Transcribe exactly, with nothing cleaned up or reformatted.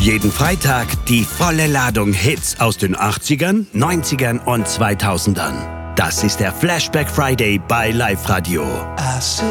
Jeden Freitag die volle Ladung Hits aus den achtzigern, neunzigern und zweitausendern. Das ist der Flashback Friday bei Live Radio.